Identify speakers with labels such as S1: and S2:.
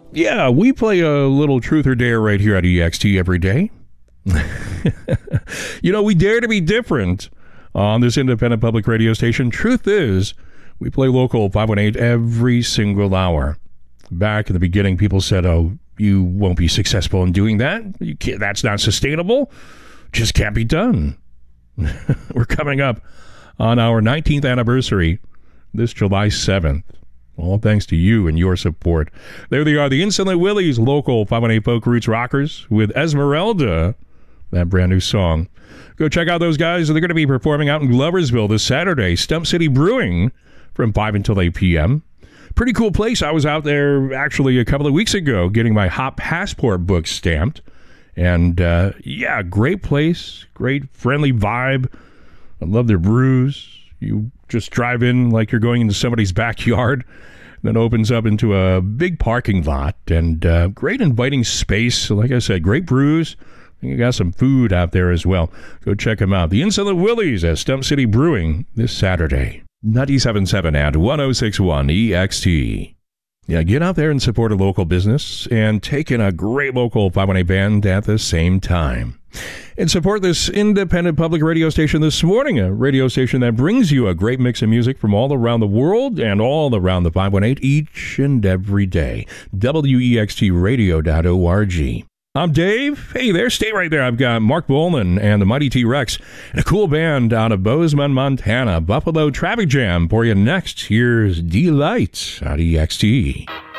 S1: Yeah, we play a little truth or dare right here at EXT every day. We dare to be different on this independent public radio station. Truth is, we play local 518 every single hour. Back in the beginning, people said, oh, you won't be successful in doing that. That's not sustainable. Just can't be done. We're coming up on our 19th anniversary this July 7th. All thanks to you and your support. There they are, the Insolent Willies, local 518 folk roots rockers with Esmeralda, that brand new song. Go check out those guys. They're going to be performing out in Gloversville this Saturday, Stump City Brewing, from 5 until 8 p.m. Pretty cool place. I was out there actually a couple of weeks ago getting my Hop Passport book stamped. And great place, great friendly vibe. I love their brews. You just drive in like you're going into somebody's backyard. Then opens up into a big parking lot and great inviting space. Like I said, great brews. You got some food out there as well. Go check them out. The Insolent Willies at Stump City Brewing this Saturday. 97.7 and 106.1 EXT. Yeah, get out there and support a local business and take in a great local 518 band at the same time. And support this independent public radio station this morning, a radio station that brings you a great mix of music from all around the world and all around the 518 each and every day. WEXTradio.org. I'm Dave. Hey there, stay right there. I've got Mark Bolan and the Mighty T-Rex and a cool band out of Bozeman, Montana, Buffalo Traffic Jam for you next. Here's Delight on EXT.